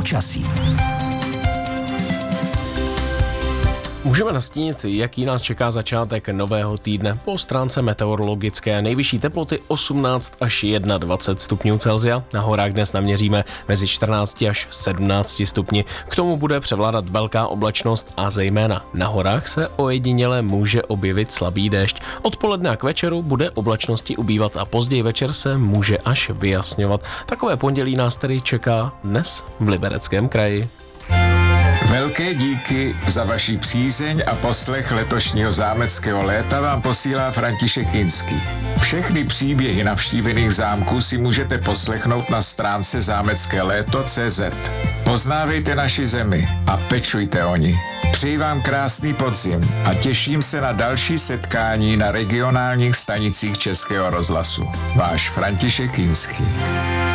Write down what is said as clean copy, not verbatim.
Počasí. Můžeme nastínit, jaký nás čeká začátek nového týdne. Po stránce meteorologické nejvyšší teploty 18 až 21 stupňů Celsia. Na horách dnes naměříme mezi 14 až 17 stupni. K tomu bude převládat velká oblačnost a zejména na horách se ojediněle může objevit slabý déšť. Odpoledne a k večeru bude oblačnosti ubývat a později večer se může až vyjasňovat. Takové pondělí nás tedy čeká dnes v Libereckém kraji. Velké díky za vaši přízeň a poslech letošního zámeckého léta vám posílá František Kinský. Všechny příběhy navštívených zámků si můžete poslechnout na stránce zámeckéléto.cz. Poznávejte naši zemi a pečujte o ní. Přeji vám krásný podzim a těším se na další setkání na regionálních stanicích Českého rozhlasu. Váš František Kinský.